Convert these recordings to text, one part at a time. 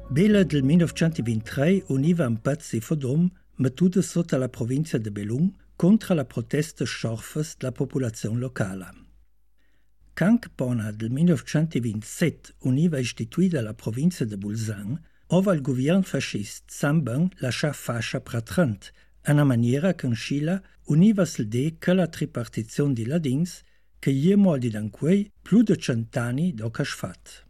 Bella del 1923 univa un pezzo fodom mettuto sotto la provincia de Belun contro la protesta sciorfas della popolazione locale. Canc pona del 1927 univa istituita la provincia de Bolzan, ova il governo fascist Samban lascia fascia pratrant, una maniera che in Scila univa s'idea che la tripartizione di ladins che jemoldi d'anquei più di 100 anni dopo sfat.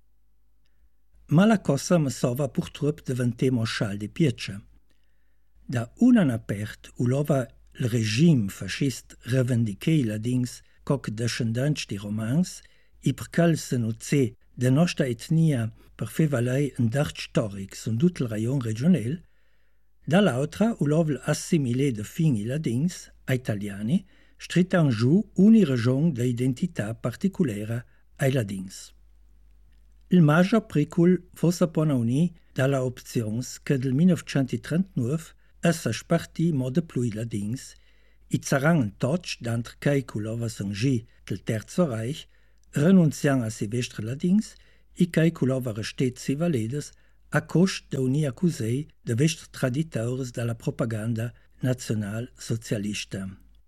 Ma la cosa mi sova purtroppo diventare moscial di piece. Da un anno aperto, ulova il regime fascist rivendicai ladins coc descendants di romans, i perché se nozze de nostra etnia per fer valei un dart storic sun tutto il rayon regional, dall'altra ulov l'assimilé de fini ladins a italiani, strittant giù una regione d'identità particolare ai ladins. Il maggior pericolo fosse pona uni dalla opzione che del 1939 essa sparti mode plui ladins, i zarangen touch d'antre cei culova sangi del Terzo Reich, renunziant a silvestre ladins, i cei culova restet civaledes a cost de uni accusei de vestre traditeurs dalla propaganda national socialista.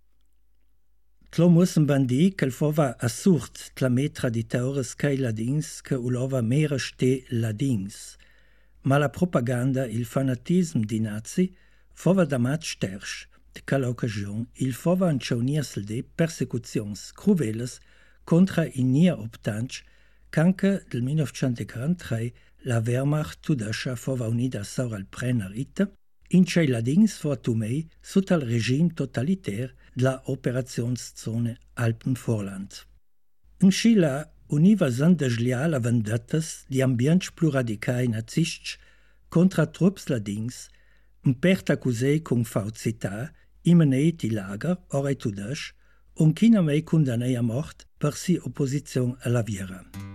Tlo mussen bandi che fova assurd tlamé traditeurs cei ladins che ulova mere ste ladins, ma la propaganda il fanatism di nazi fova damat stersch. De quella occasione, il fova ancionias de persecuzions cruveles contra i nia optanch, canque del 1943 la Wehrmacht tudascha fova unida saur al prener ite, in cei ladins fortumei sotto il regime totalitaire della operationszone Alpenvorland. In Scila univa zandeglia la vendettas di ambients più radicai nazistisch contra trupps ladins, impert accusei con fauzità, imeneit i lager, ora tudash, un china mei condannei a mort per si opposizione alla viera.